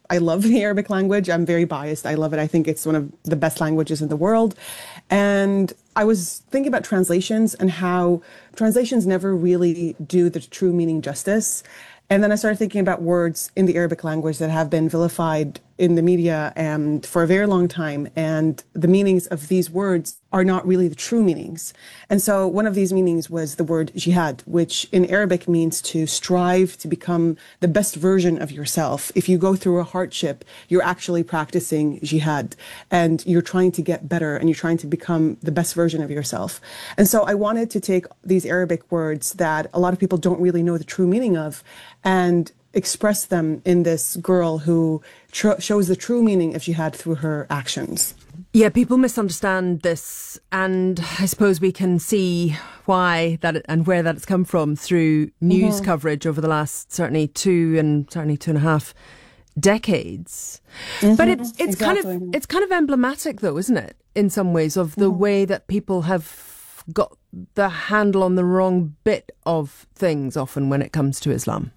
I love the Arabic language. I'm very biased. I love it. I think it's one of the best languages in the world. And I was thinking about translations and how translations never really do the true meaning justice. And then I started thinking about words in the Arabic language that have been vilified in the media and for a very long time. And the meanings of these words are not really the true meanings. And so one of these meanings was the word jihad, which in Arabic means to strive to become the best version of yourself. If you go through a hardship, you're actually practicing jihad and you're trying to get better and you're trying to become the best version of yourself. And so I wanted to take these Arabic words that a lot of people don't really know the true meaning of and express them in this girl who shows the true meaning of jihad through her actions. Yeah, people misunderstand this, and I suppose we can see why and where that has come from through news coverage over the last certainly 2.5 decades. But it's exactly. kind of emblematic, though, isn't it, in some ways, of the way that people have got the handle on the wrong bit of things often when it comes to Islam.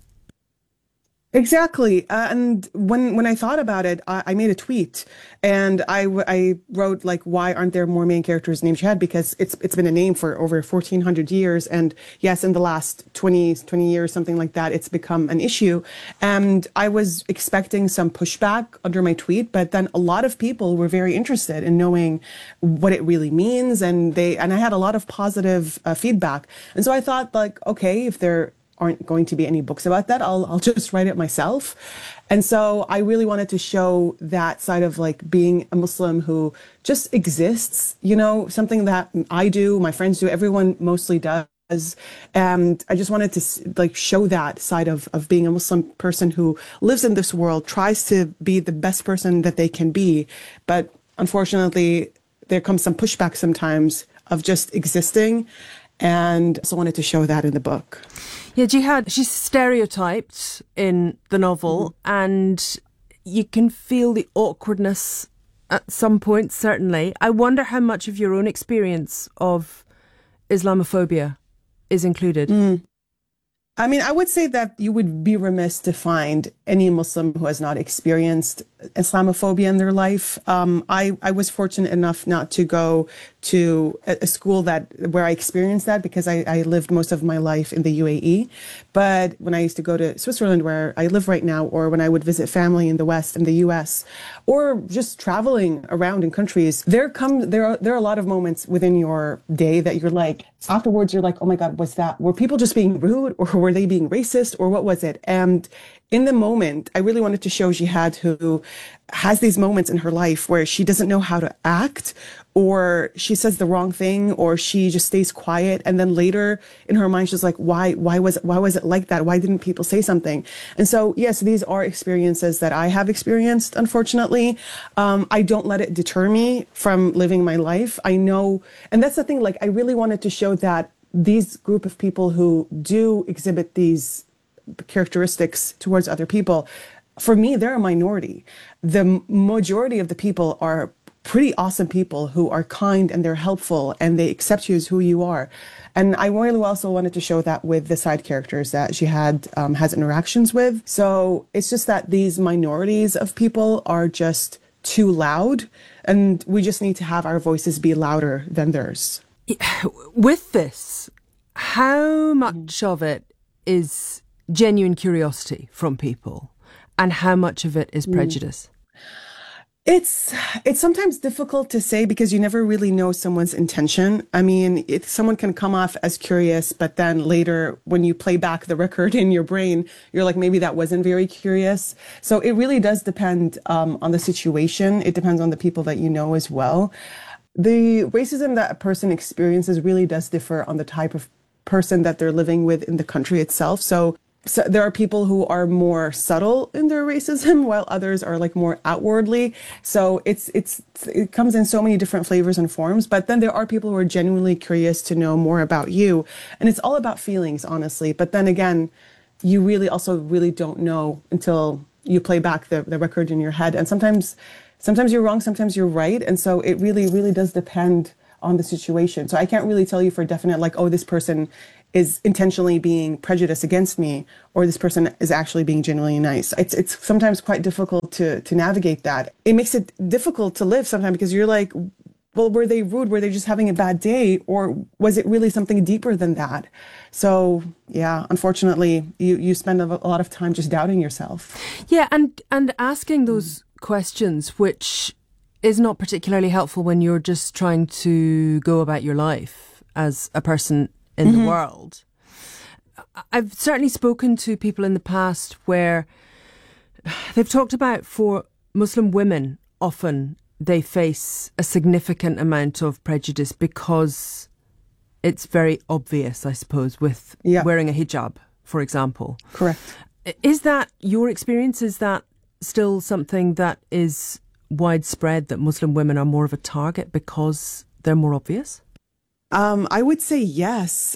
Exactly. And when I thought about it, I made a tweet and I wrote, like, why aren't there more main characters named Jihad? Because it's been a name for over 1,400 years. And yes, in the last 20 years, something like that, it's become an issue. And I was expecting some pushback under my tweet, but then a lot of people were very interested in knowing what it really means. And I had a lot of positive feedback. And so I thought, like, okay, if there aren't going to be any books about that, I'll just write it myself. And so I really wanted to show that side of, like, being a Muslim who just exists, something that I do, my friends do, everyone mostly does. And I just wanted to, like, show that side of being a Muslim person who lives in this world, tries to be the best person that they can be. But unfortunately, there comes some pushback sometimes of just existing. And so I wanted to show that in the book. Yeah, Jihad, she's stereotyped in the novel, and you can feel the awkwardness at some point, certainly. I wonder how much of your own experience of Islamophobia is included. I mean, I would say that you would be remiss to find any Muslim who has not experienced Islamophobia in their life. I was fortunate enough not to go to a school where I experienced that because I lived most of my life in the UAE. But when I used to go to Switzerland, where I live right now, or when I would visit family in the West, in the US, or just traveling around in countries, there are a lot of moments within your day that you're like, afterwards, you're like, oh my God, were people just being rude, or were they being racist, or what was it? And in the moment, I really wanted to show Jihad, who has these moments in her life where she doesn't know how to act, or she says the wrong thing, or she just stays quiet. And then later in her mind, she's like, why was it like that? Why didn't people say something? And so, yes, these are experiences that I have experienced, unfortunately. I don't let it deter me from living my life. I know, and that's the thing, like, I really wanted to show that these group of people who do exhibit these characteristics towards other people, for me, they're a minority. The majority of the people are pretty awesome people who are kind and they're helpful and they accept you as who you are. And I really also wanted to show that with the side characters that she has interactions with. So it's just that these minorities of people are just too loud, and we just need to have our voices be louder than theirs. With this, how much of it is genuine curiosity from people, and how much of it is prejudice? It's sometimes difficult to say because you never really know someone's intention. I mean, someone can come off as curious, but then later when you play back the record in your brain, you're like, maybe that wasn't very curious. So it really does depend on the situation. It depends on the people that you know as well. The racism that a person experiences really does differ on the type of person that they're living with in the country itself. So there are people who are more subtle in their racism, while others are, like, more outwardly. So it comes in so many different flavors and forms. But then there are people who are genuinely curious to know more about you, and it's all about feelings, honestly. But then again, you really don't know until you play back the record in your head. And sometimes you're wrong, sometimes you're right, and so it really, really does depend on the situation. So I can't really tell you for definite, like, oh, this person is intentionally being prejudiced against me, or this person is actually being genuinely nice. It's sometimes quite difficult to navigate that. It makes it difficult to live sometimes because you're like, well, were they rude? Were they just having a bad day? Or was it really something deeper than that? So, yeah, unfortunately, you spend a lot of time just doubting yourself. Yeah, and asking those questions, which is not particularly helpful when you're just trying to go about your life as a person in the world. I've certainly spoken to people in the past where they've talked about, for Muslim women, often they face a significant amount of prejudice because it's very obvious, I suppose, with wearing a hijab, for example. Correct. Is that your experience? Is that still something that is widespread, that Muslim women are more of a target because they're more obvious? I would say yes.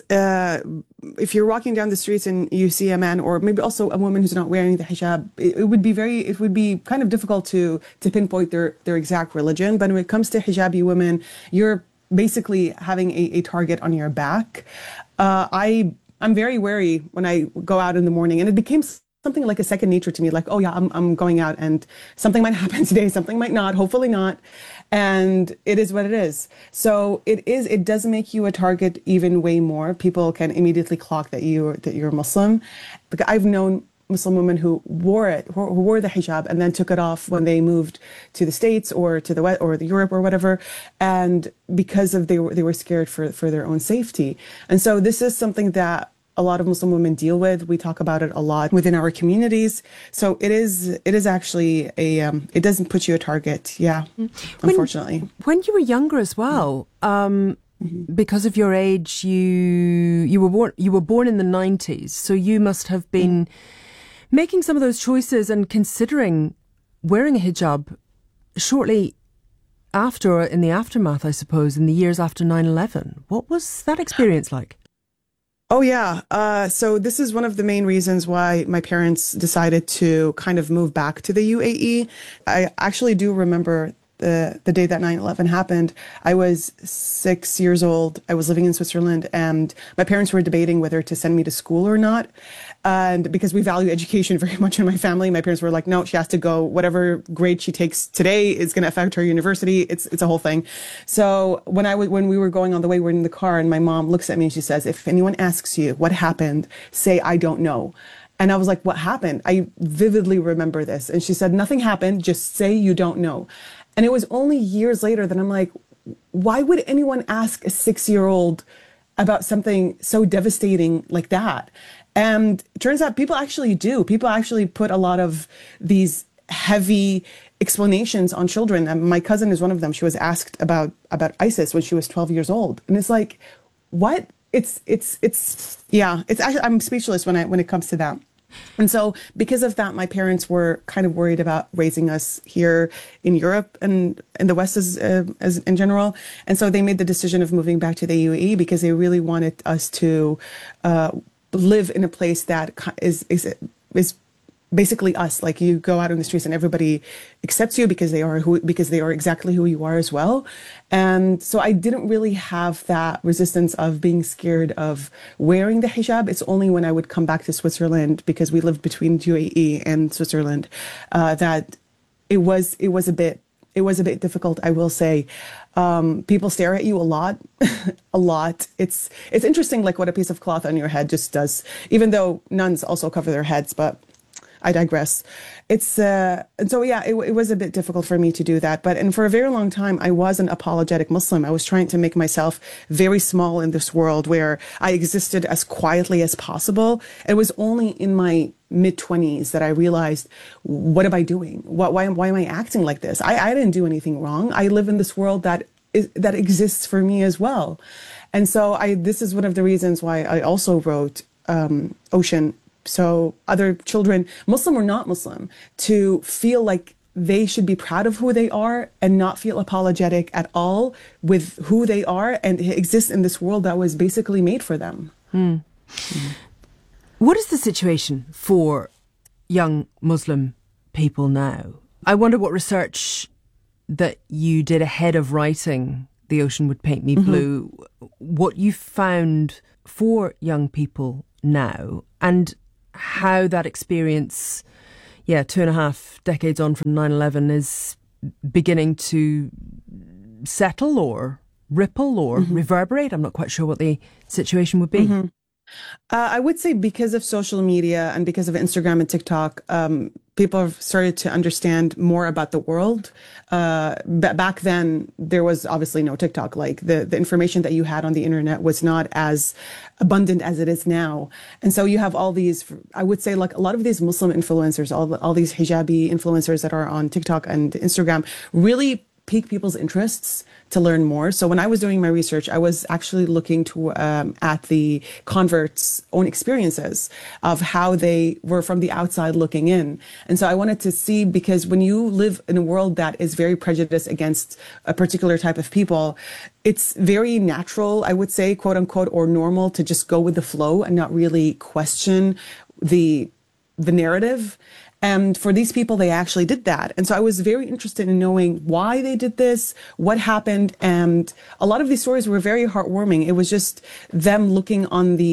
If you're walking down the streets and you see a man, or maybe also a woman who's not wearing the hijab, it would be kind of difficult to pinpoint their exact religion. But when it comes to hijabi women, you're basically having a target on your back. I'm very wary when I go out in the morning, and it became something like a second nature to me. Like, oh yeah, I'm going out and something might happen today, something might not, hopefully not. And it is what it is. So it does make you a target even way more. People can immediately clock that you're Muslim. Because I've known Muslim women who wore the hijab and then took it off when they moved to the States or to the West or Europe or whatever, and because of they were scared for their own safety. And so this is something that a lot of Muslim women deal with. We talk about it a lot within our communities. So it is actually it doesn't put you a target. Yeah, unfortunately. When you were younger as well, because of your age, you were born in the 90s, so you must have been making some of those choices and considering wearing a hijab shortly after, or in the aftermath, I suppose, in the years after 9/11. What was that experience like? Oh, yeah. So this is one of the main reasons why my parents decided to kind of move back to the UAE. I actually do remember the day that 9/11 happened. I was 6 years old. I was living in Switzerland, and my parents were debating whether to send me to school or not. And because we value education very much in my family, my parents were like, no, she has to go. Whatever grade she takes today is going to affect her university. It's a whole thing. So when we were going on the way, we're in the car, and my mom looks at me and she says, if anyone asks you what happened, say, I don't know. And I was like, what happened? I vividly remember this. And she said, nothing happened. Just say you don't know. And it was only years later that I'm like, why would anyone ask a 6-year-old about something so devastating like that? And it turns out people actually do. People actually put a lot of these heavy explanations on children. And my cousin is one of them. She was asked about ISIS when she was 12 years old. And it's like, what? It's actually, I'm speechless when it comes to that. And so because of that, my parents were kind of worried about raising us here in Europe and in the West as in general. And so they made the decision of moving back to the UAE because they really wanted us to live in a place that is basically us. Like, you go out in the streets and everybody accepts you because they are exactly who you are as well. And so I didn't really have that resistance of being scared of wearing the hijab. It's only when I would come back to Switzerland, because we lived between UAE and Switzerland, that it was a bit difficult, I will say. People stare at you a lot, a lot. It's interesting, like what a piece of cloth on your head just does, even though nuns also cover their heads, but I digress. And so yeah, it was a bit difficult for me to do that. And for a very long time, I was an apologetic Muslim. I was trying to make myself very small in this world where I existed as quietly as possible. It was only in my mid-20s that I realized, what am I doing? Why am I acting like this? I didn't do anything wrong. I live in this world that exists for me as well. And so this is one of the reasons why I also wrote Ocean, so other children, Muslim or not Muslim, to feel like they should be proud of who they are and not feel apologetic at all with who they are and exist in this world that was basically made for them. What is the situation for young Muslim people now? I wonder what research that you did ahead of writing The Ocean Would Paint Me Blue, what you found for young people now, and how that experience, 2.5 decades on from 9/11, is beginning to settle or ripple or reverberate. I'm not quite sure what the situation would be. I would say because of social media and because of Instagram and TikTok, people have started to understand more about the world. Back then, there was obviously no TikTok. Like the information that you had on the internet was not as abundant as it is now. And so you have all these, I would say, like a lot of these Muslim influencers, all these hijabi influencers that are on TikTok and Instagram really pique people's interests to learn more. So when I was doing my research, I was actually looking to at the converts' own experiences of how they were from the outside looking in. And so I wanted to see, because when you live in a world that is very prejudiced against a particular type of people, it's very natural, I would say, quote unquote, or normal to just go with the flow and not really question the narrative. And for these people, they actually did that. And so I was very interested in knowing why they did this, what happened. And a lot of these stories were very heartwarming. It was just them looking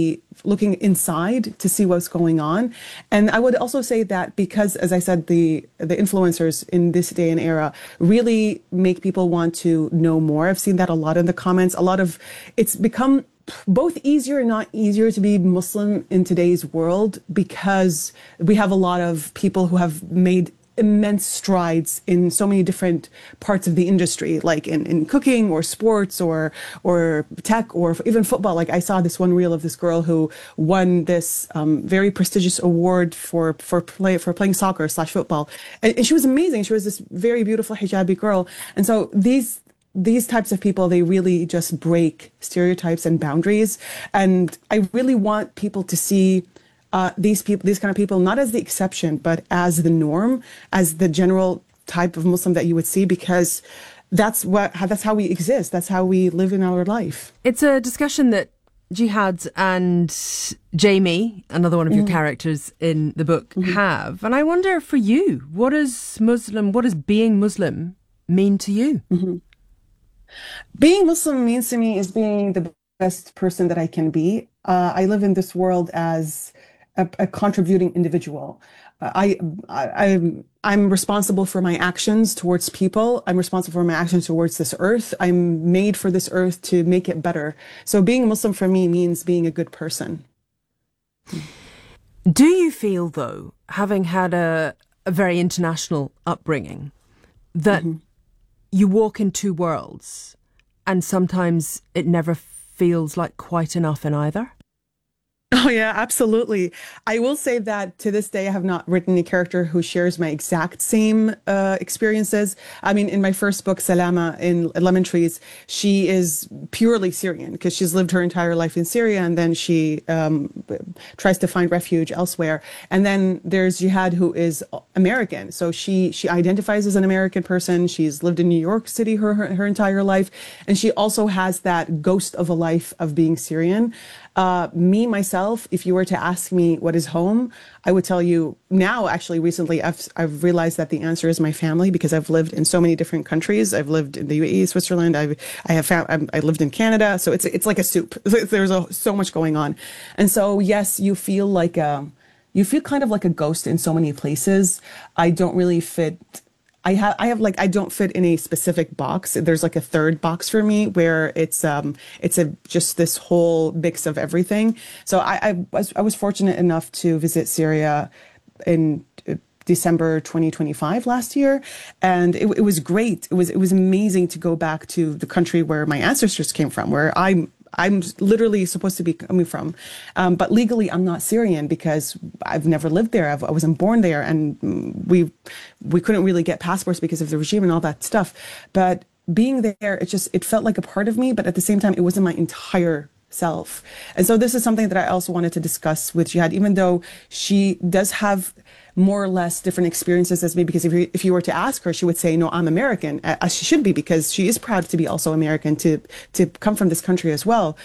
inside to see what's going on. And I would also say that because, as I said, the influencers in this day and era really make people want to know more. I've seen that a lot in the comments. It's become both easier and not easier to be Muslim in today's world, because we have a lot of people who have made immense strides in so many different parts of the industry, like in cooking or sports or tech or even football. Like I saw this one reel of this girl who won this very prestigious award for playing soccer / football. And she was amazing. She was this very beautiful hijabi girl. And so these types of people, they really just break stereotypes and boundaries. And I really want people to see these kind of people, not as the exception, but as the norm, as the general type of Muslim that you would see, because that's how we exist. That's how we live in our life. It's a discussion that Jihad and Jamie, another one of your characters in the book, have. And I wonder, for you, what does being Muslim mean to you? Being Muslim means to me is being the best person that I can be. I live in this world as a contributing individual. I'm responsible for my actions towards people. I'm responsible for my actions towards this earth. I'm made for this earth to make it better. So being Muslim for me means being a good person. Do you feel, though, having had a very international upbringing, that you walk in two worlds and sometimes it never feels like quite enough in either? Oh, yeah, absolutely. I will say that to this day, I have not written a character who shares my exact same experiences. I mean, in my first book, Salama, in Lemon Trees, she is purely Syrian because she's lived her entire life in Syria, and then she tries to find refuge elsewhere. And then there's Jihad, who is American. So she identifies as an American person. She's lived in New York City her entire life. And she also has that ghost of a life of being Syrian. Myself, if you were to ask me what is home, I would tell you now, actually, recently, I've realized that the answer is my family, because I've lived in so many different countries. I've lived in the UAE, Switzerland. I lived in Canada. So it's like a soup. There's so much going on. And so, yes, you feel kind of like a ghost in so many places. I don't really fit. I don't fit in a specific box. There's like a third box for me where it's just this whole mix of everything. So I was fortunate enough to visit Syria in December 2025 last year, and it was great. It was amazing to go back to the country where my ancestors came from, where I'm literally supposed to be coming from. But legally, I'm not Syrian because I've never lived there. I wasn't born there, and we couldn't really get passports because of the regime and all that stuff. But being there, it felt like a part of me, but at the same time, it wasn't my entire self. And so this is something that I also wanted to discuss with Jihad, even though she does have more or less different experiences as me, because if you were to ask her, she would say, no, I'm American, as she should be, because she is proud to be also American, to come from this country as well.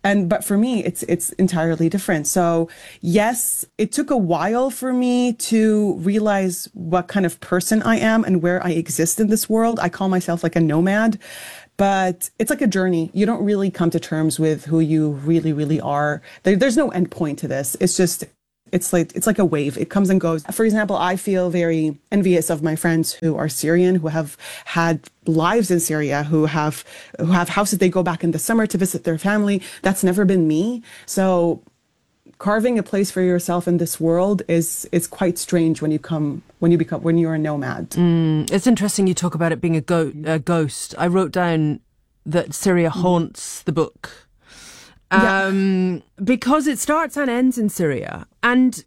But for me, it's entirely different. So yes, it took a while for me to realize what kind of person I am and where I exist in this world. I call myself like a nomad, but it's like a journey. You don't really come to terms with who you really, really are. There's no end point to this. It's like a wave. It comes and goes. For example, I feel very envious of my friends who are Syrian, who have had lives in Syria, who have houses they go back in the summer to visit their family. That's never been me. So carving a place for yourself in this world is quite strange when you're a nomad. It's interesting you talk about it being a ghost. I wrote down that Syria haunts the book. Because it starts and ends in Syria. And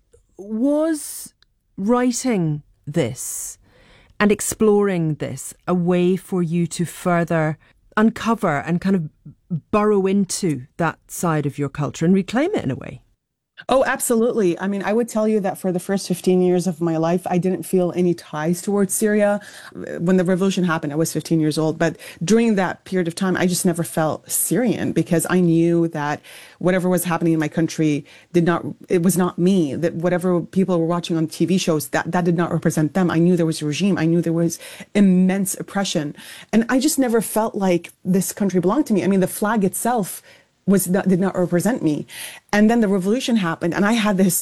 was writing this and exploring this a way for you to further uncover and kind of burrow into that side of your culture and reclaim it in a way? Oh, absolutely. I mean, I would tell you that for the first 15 years of my life, I didn't feel any ties towards Syria. When the revolution happened, I was 15 years old. But during that period of time, I just never felt Syrian because I knew that whatever was happening in my country it was not me, that whatever people were watching on TV shows, that did not represent them. I knew there was a regime. I knew there was immense oppression. And I just never felt like this country belonged to me. I mean, the flag itself did not represent me. And then the revolution happened and I had this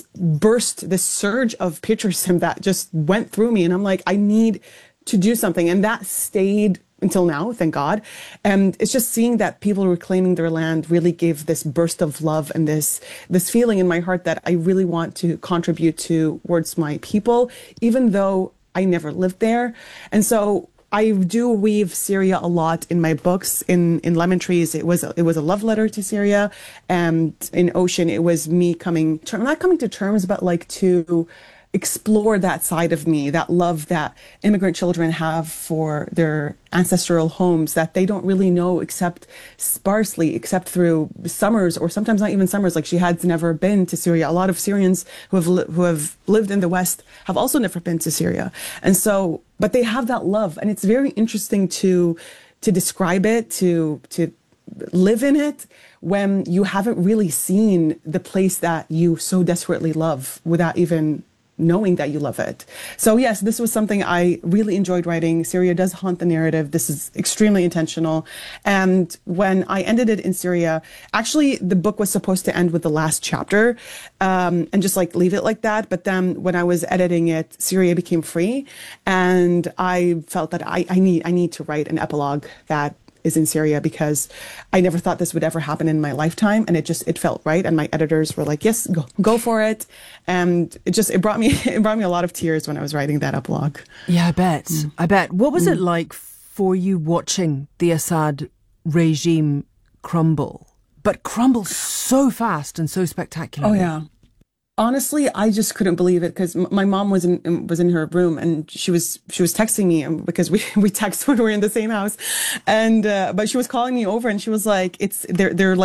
surge of patriotism that just went through me. And I'm like, I need to do something. And that stayed until now, thank God. And it's just seeing that people reclaiming their land really gave this burst of love and this feeling in my heart that I really want to contribute towards my people, even though I never lived there. And so I do weave Syria a lot in my books. In Lemon Trees, it was a love letter to Syria, and in Ocean, it was me not coming to terms, but like to explore that side of me, that love that immigrant children have for their ancestral homes that they don't really know except sparsely, except through summers, or sometimes not even summers. Like Jihad's never been to Syria. A lot of Syrians who have lived in the West have also never been to Syria. And so, but they have that love, and it's very interesting to describe it, to live in it when you haven't really seen the place that you so desperately love without even knowing that you love it. So yes, this was something I really enjoyed writing. Syria does haunt the narrative. This is extremely intentional. And when I ended it in Syria, actually the book was supposed to end with the last chapter, and just like leave it like that. But then when I was editing it, Syria became free, and I felt that I need to write an epilogue that is in Syria, because I never thought this would ever happen in my lifetime, and it felt right. And my editors were like, "Yes, go for it." And it brought me a lot of tears when I was writing that epilogue. Yeah, I bet. What was it like for you watching the Assad regime crumble, but crumble so fast and so spectacularly? Oh yeah. Honestly, I just couldn't believe it, because my mom was in her room, and she was texting me, because we text when we're in the same house, and but she was calling me over, and she was like, they're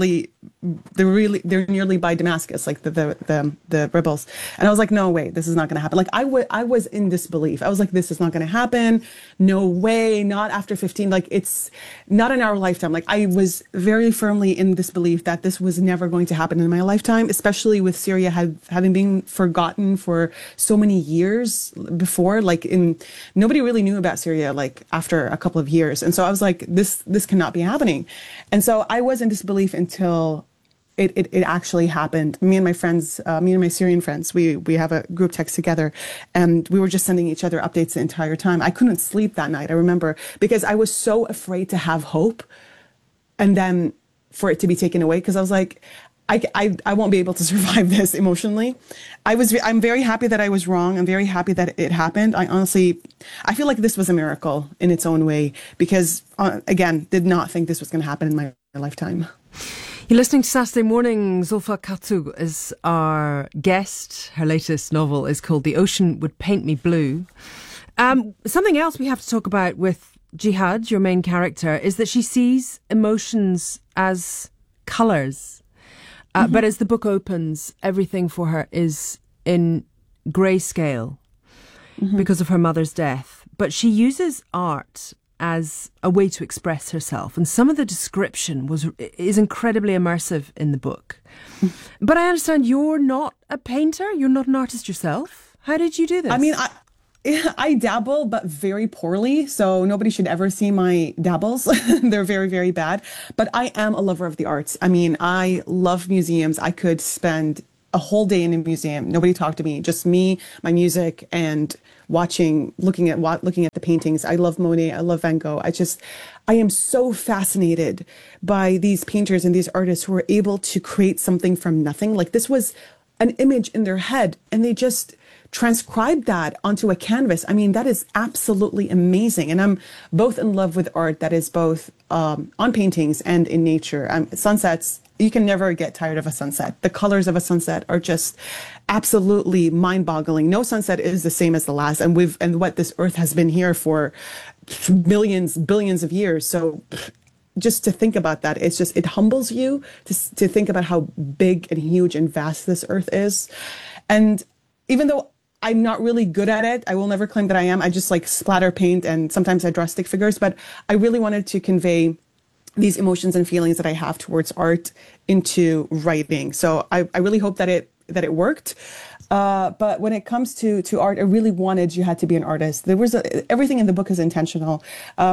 nearly by Damascus, like the rebels. And I was like, no way, this is not going to happen. Like I was in disbelief. I was like, this is not going to happen. No way, not after 15. Like it's not in our lifetime. Like I was very firmly in disbelief that this was never going to happen in my lifetime, especially with Syria having been forgotten for so many years before. Like nobody really knew about Syria like after a couple of years. And so I was like, this cannot be happening. And so I was in disbelief until it actually happened. Me and my Syrian friends, we have a group text together, and we were just sending each other updates the entire time. I couldn't sleep that night, I remember, because I was so afraid to have hope and then for it to be taken away, because I was like, I won't be able to survive this emotionally. I'm very happy that I was wrong. I'm very happy that it happened. I feel like this was a miracle in its own way, because again, did not think this was going to happen in my lifetime. You're listening to Saturday Morning. Zulfa Katug is our guest. Her latest novel is called The Ocean Would Paint Me Blue. Something else we have to talk about with Jihad, your main character, is that she sees emotions as colours. But as the book opens, everything for her is in grayscale because of her mother's death. But she uses art as a way to express herself. And some of the description is incredibly immersive in the book. But I understand you're not a painter. You're not an artist yourself. How did you do this? I mean, I dabble, but very poorly. So nobody should ever see my dabbles. They're very, very bad. But I am a lover of the arts. I mean, I love museums. I could spend a whole day in a museum. Nobody talk to me, just me, my music, and looking at the paintings. I love Monet. I love Van Gogh. I am so fascinated by these painters and these artists who are able to create something from nothing. Like, this was an image in their head, and they just transcribe that onto a canvas. I mean, that is absolutely amazing. And I'm both in love with art that is both on paintings and in nature. Sunsets, you can never get tired of a sunset. The colors of a sunset are just absolutely mind-boggling. No sunset is the same as the last. And what this earth has been here for millions, billions of years. So just to think about that, it humbles you to think about how big and huge and vast this earth is. And even though I'm not really good at it, I will never claim that I am. I just like splatter paint, and sometimes I draw stick figures, but I really wanted to convey these emotions and feelings that I have towards art into writing. So I really hope that it worked. But when it comes to art, I really wanted you had to be an artist. Everything in the book is intentional.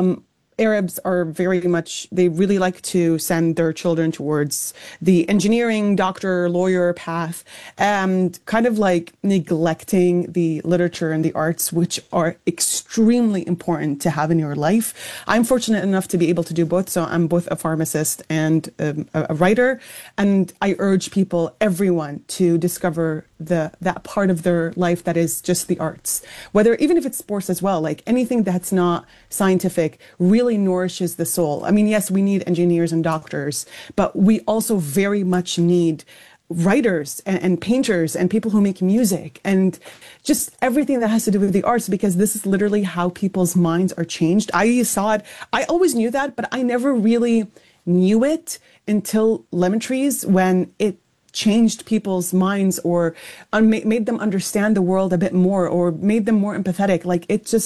Arabs are they really like to send their children towards the engineering, doctor, lawyer path, and kind of like neglecting the literature and the arts, which are extremely important to have in your life. I'm fortunate enough to be able to do both. So I'm both a pharmacist and a writer. And I urge everyone to discover that part of their life that is just the arts, even if it's sports as well, like anything that's not scientific really nourishes the soul. I mean, yes, we need engineers and doctors, but we also very much need writers and painters and people who make music and just everything that has to do with the arts, because this is literally how people's minds are changed. I saw it. I always knew that, but I never really knew it until Lemon Trees, when it changed people's minds or made them understand the world a bit more or made them more empathetic. Like,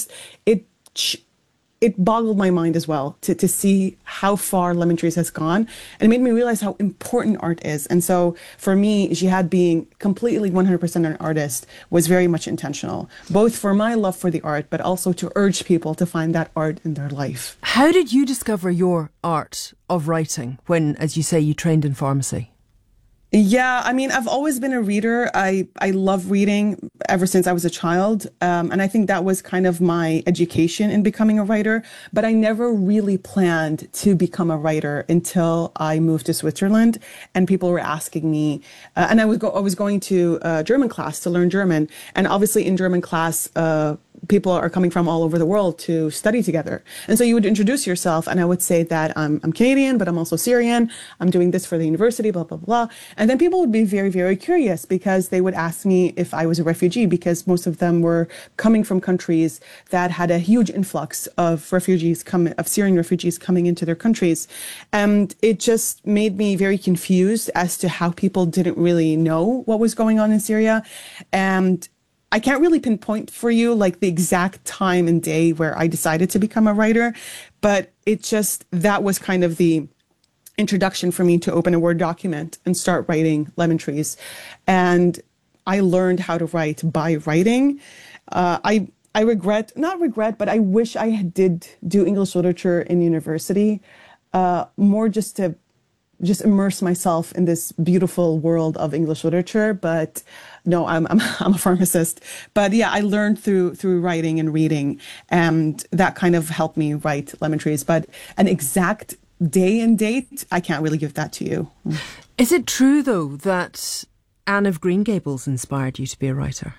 it boggled my mind as well to see how far Lemon Trees has gone. And it made me realize how important art is. And so for me, Jihad being completely 100% an artist was very much intentional, both for my love for the art, but also to urge people to find that art in their life. How did you discover your art of writing when, as you say, you trained in pharmacy? Yeah, I mean, I've always been a reader. I love reading ever since I was a child. And I think that was kind of my education in becoming a writer. But I never really planned to become a writer until I moved to Switzerland. And people were asking me, and I was going to German class to learn German. And obviously in German class, people are coming from all over the world to study together. And so you would introduce yourself, and I would say that I'm Canadian, but I'm also Syrian. I'm doing this for the university, blah, blah, blah. And then people would be very, very curious because they would ask me if I was a refugee, because most of them were coming from countries that had a huge influx of Syrian refugees coming into their countries. And it just made me very confused as to how people didn't really know what was going on in Syria. And I can't really pinpoint for you like the exact time and day where I decided to become a writer, but that was kind of the introduction for me to open a Word document and start writing Lemon Trees. And I learned how to write by writing. I not regret, but I wish I did do English literature in university, more just to immerse myself in this beautiful world of English literature. But no, I'm a pharmacist. But yeah, I learned through writing and reading, and that kind of helped me write Lemon Trees. But an exact day and date, I can't really give that to you. Is it true though that Anne of Green Gables inspired you to be a writer?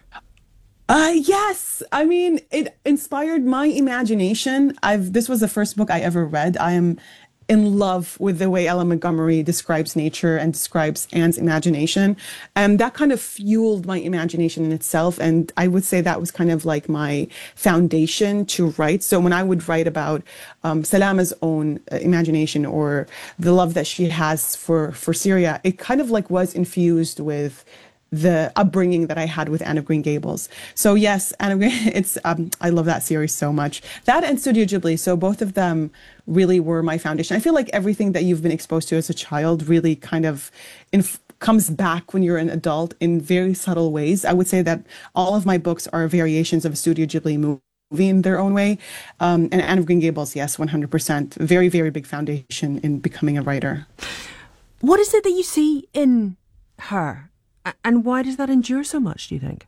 Yes. I mean, it inspired my imagination. This was the first book I ever read. I am in love with the way Ella Montgomery describes nature and describes Anne's imagination. And that kind of fueled my imagination in itself. And I would say that was kind of like my foundation to write. So when I would write about Salama's own imagination or the love that she has for Syria, it kind of like was infused with the upbringing that I had with Anne of Green Gables. So yes, Anne of Green, it's I love that series so much. That and Studio Ghibli. So both of them really were my foundation. I feel like everything that you've been exposed to as a child really kind of comes back when you're an adult in very subtle ways. I would say that all of my books are variations of a Studio Ghibli movie in their own way. And Anne of Green Gables, yes, 100%. Very, very big foundation in becoming a writer. What is it that you see in her? And why does that endure so much, do you think?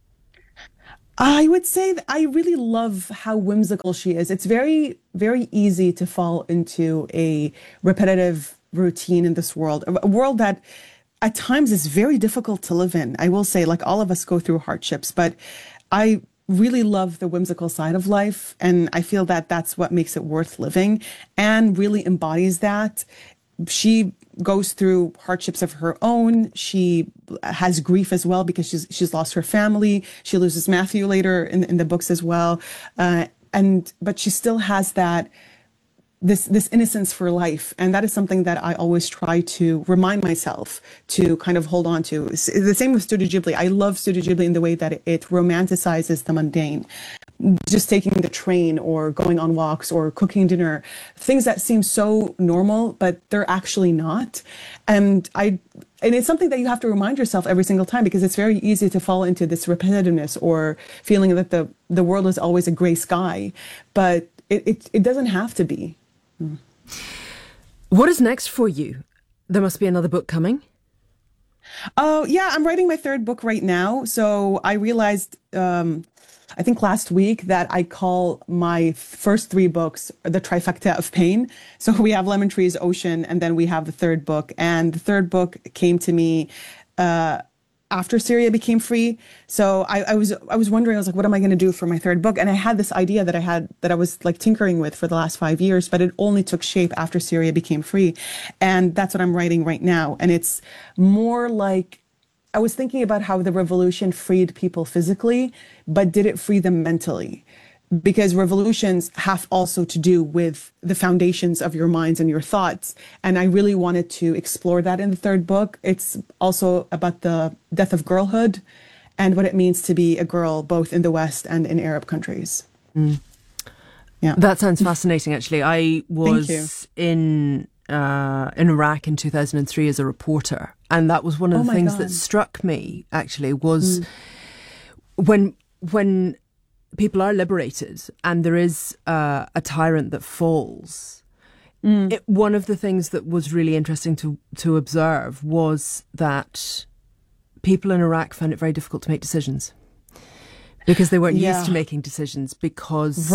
I would say that I really love how whimsical she is. It's very, very easy to fall into a repetitive routine in this world, a world that at times is very difficult to live in. I will say, like, all of us go through hardships, but I really love the whimsical side of life. And I feel that that's what makes it worth living, and really embodies that. She goes through hardships of her own. She has grief as well because she's lost her family. She loses Matthew later in the books as well. But she still has this innocence for life. And that is something that I always try to remind myself to kind of hold on to. It's the same with Studio Ghibli. I love Studio Ghibli in the way that it romanticizes the mundane. Just taking the train or going on walks or cooking dinner, things that seem so normal, but they're actually not. And it's something that you have to remind yourself every single time, because it's very easy to fall into this repetitiveness or feeling that the world is always a gray sky, but it doesn't have to be. What is next for you? There must be another book coming. Oh, yeah, I'm writing my third book right now. So I realized, I think last week, that I call my first three books the trifecta of pain. So we have Lemon Trees, Ocean, and then we have the third book. And the third book came to me after Syria became free. So I was wondering, I was like, what am I going to do for my third book? And I had this idea that I was like tinkering with for the last 5 years, but it only took shape after Syria became free. And that's what I'm writing right now. And it's more like, I was thinking about how the revolution freed people physically, but did it free them mentally? Because revolutions have also to do with the foundations of your minds and your thoughts. And I really wanted to explore that in the third book. It's also about the death of girlhood and what it means to be a girl, both in the West and in Arab countries. Mm. Yeah, that sounds fascinating, actually. I was in Iraq in 2003 as a reporter. And that was one of the things that struck me, actually, was when people are liberated and there is a tyrant that falls, one of the things that was really interesting to observe was that people in Iraq found it very difficult to make decisions because they weren't used to making decisions, because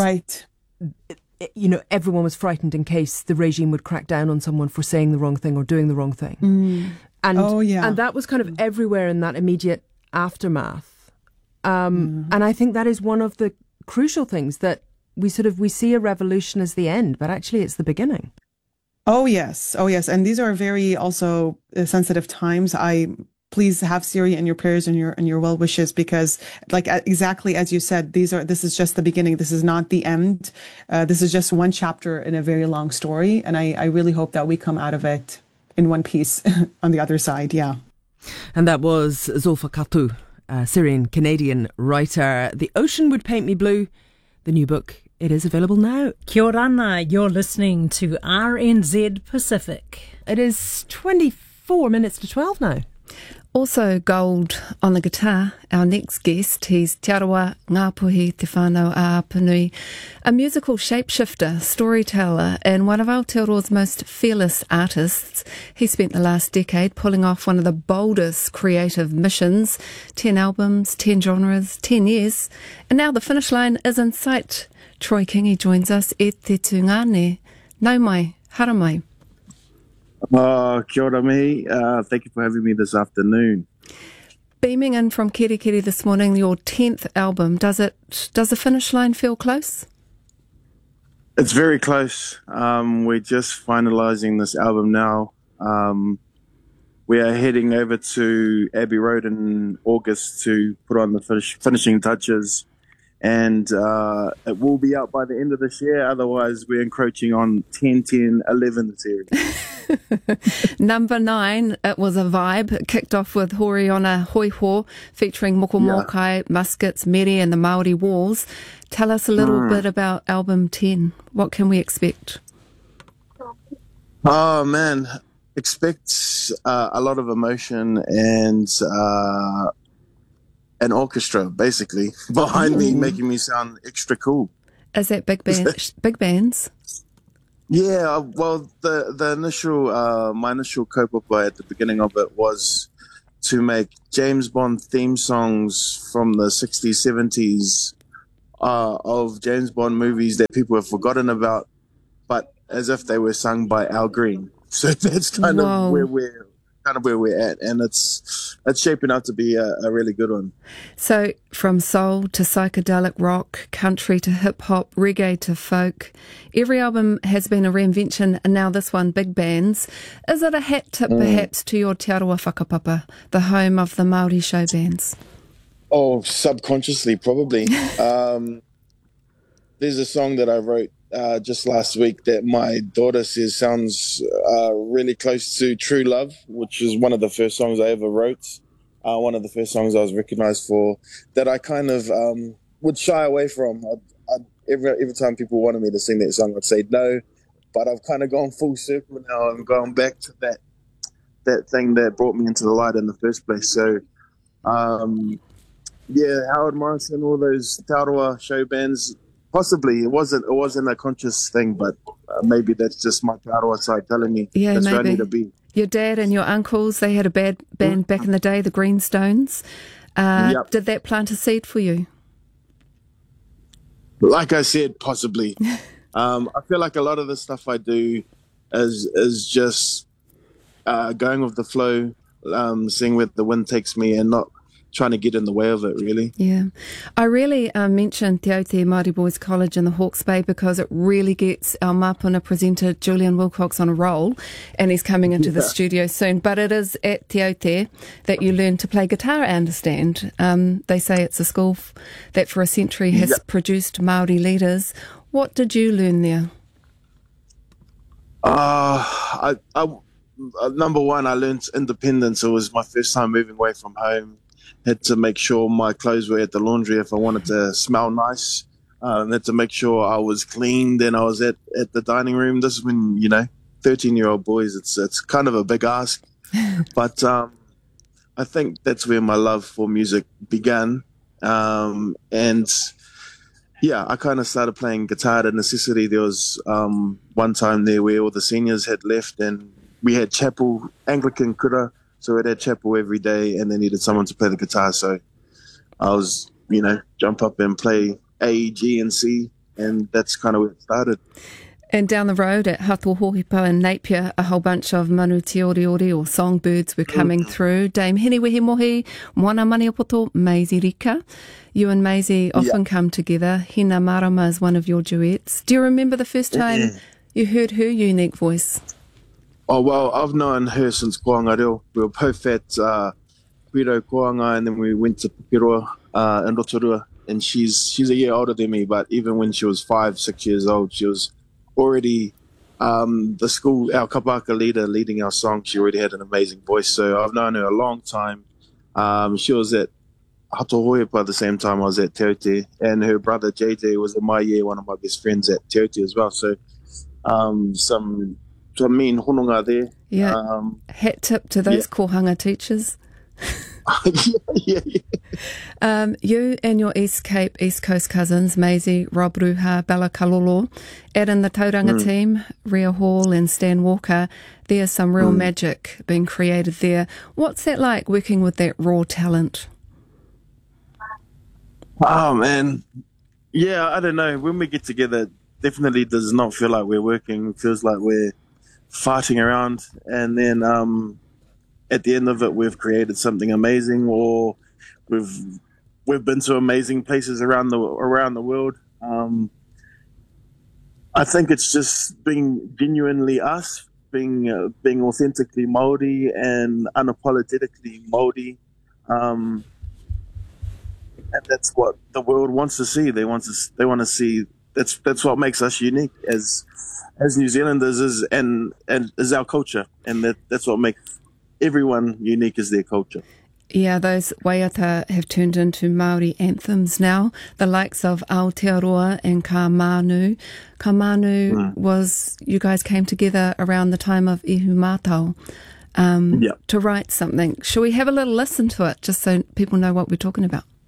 everyone was frightened in case the regime would crack down on someone for saying the wrong thing or doing the wrong thing. And that was kind of everywhere in that immediate aftermath. And I think that is one of the crucial things, that we see a revolution as the end, but actually it's the beginning. Oh yes. And these are very also sensitive times. Please have Syria in your prayers and your well wishes, because, like, exactly as you said, this is just the beginning. This is not the end. This is just one chapter in a very long story, and I really hope that we come out of it in one piece on the other side. Yeah. And that was Zolfa Katou, a Syrian-Canadian writer. The Ocean Would Paint Me Blue, the new book. It is available now. Kia ora ana, you're listening to RNZ Pacific. It is 24 minutes to 12 now. Also gold on the guitar, our next guest. He's Te Arawa Ngāpuhi Te Whānau a Apanui, a musical shapeshifter, storyteller, and one of Aotearoa's most fearless artists. He spent the last decade pulling off one of the boldest creative missions, 10 albums, 10 genres, 10 years, and now the finish line is in sight. Troy Kingi joins us. E te tūngane. Nau mai, hara mai. Kia ora mihi. Thank you for having me this afternoon. Beaming in from Kerikeri this morning, your 10th album. Does the finish line feel close? It's very close. We're just finalising this album now. We are heading over to Abbey Road in August to put on the finishing touches. and it will be out by the end of this year. Otherwise, we're encroaching on 10, 10, 11 series. Number 9, it was a vibe. It kicked off with Horiona Hoiho featuring Moko Mokai, Muskets, Mere and the Māori Walls. Tell us a little bit about album 10. What can we expect? Oh, man. Expect a lot of emotion and an orchestra, basically, behind me, making me sound extra cool. Is that big bands? Yeah, well, the initial, my initial kaupapa at the beginning of it was to make James Bond theme songs from the 60s, 70s of James Bond movies that people have forgotten about, but as if they were sung by Al Green. So that's kind of where we're at, and it's shaping up to be a really good one. So from soul to psychedelic rock, country to hip hop, reggae to folk, every album has been a reinvention, and now this one, big bands. Is it a hat tip perhaps to your Te Arawa whakapapa, the home of the Māori show bands? Oh, subconsciously, probably. There's a song that I wrote just last week that my daughter says sounds really close to True Love, which is one of the first songs I ever wrote. One of the first songs I was recognized for, that I kind of would shy away from. Every time people wanted me to sing that song, I'd say no, but I've kind of gone full circle now. I'm going back to that thing that brought me into the light in the first place. So, yeah, Howard Morrison, all those Te Arawa show bands. Possibly it wasn't a conscious thing, but maybe that's just my Te Arawa side telling me that's where I need to be. Your dad and your uncles, they had a band back in the day, the Greenstones. Yep. Did that plant a seed for you? Like I said, possibly. I feel like a lot of the stuff I do is just going with the flow, seeing where the wind takes me, and not trying to get in the way of it, really. Yeah. I really mentioned Te Aute Māori Boys College in the Hawke's Bay because it really gets our Mapuna presenter Julian Wilcox on a roll, and he's coming into the studio soon. But it is at Te Aute that you learn to play guitar, I understand. They say it's a school that for a century has produced Māori leaders. What did you learn there? Number one, I learned independence. It was my first time moving away from home. Had to make sure my clothes were at the laundry if I wanted to smell nice. Had to make sure I was clean. Then I was at the dining room. This is when, 13-year-old boys, it's kind of a big ask. But I think that's where my love for music began. And yeah, I kind of started playing guitar out of necessity. There was one time there where all the seniors had left and we had chapel, Anglican kura. So we had chapel every day, and they needed someone to play the guitar. So I was, jump up and play A, G, and C, and that's kind of where it started. And down the road at Hatohohipa and Napier, a whole bunch of manu te ori ori or songbirds were coming through. Dame Henewehe Mohi, Moana Maniapoto, Maisie Rika. You and Maisie often come together. Hina Marama is one of your duets. Do you remember the first time you heard her unique voice? Oh, well, I've known her since Koanga Reo. We were both at Piro Koanga, and then we went to Pukeroa in Rotorua. And she's a year older than me, but even when she was 5-6 years old, she was already the school, our kapaka leader, leading our song. She already had an amazing voice. So I've known her a long time. She was at Hatohoipa at the same time I was at Te Aute, and her brother JJ was in my year, one of my best friends at Te Aute as well. So some mean hononga there. Yeah. Hat tip to those kohanga teachers. You and your East Coast cousins, Maisie, Rob Ruha, Bella Kalolo, add in the Tauranga team, Rhea Hall and Stan Walker. There's some real magic being created there. What's that like, working with that raw talent? Oh, man. Yeah, I don't know. When we get together, it definitely does not feel like we're working. It feels like we're farting around, and then at the end of it we've created something amazing, or we've been to amazing places around the world. I think it's just being genuinely us, being authentically Māori and unapologetically Māori. and that's what the world wants to see. They want to see. That's what makes us unique as New Zealanders and is our culture, and that's what makes everyone unique is their culture. Yeah, those waiata have turned into Māori anthems now, the likes of Aotearoa and Ka Manu. Ka Manu was, you guys came together around the time of Ihu Mātau to write something. Shall we have a little listen to it, just so people know what we're talking about?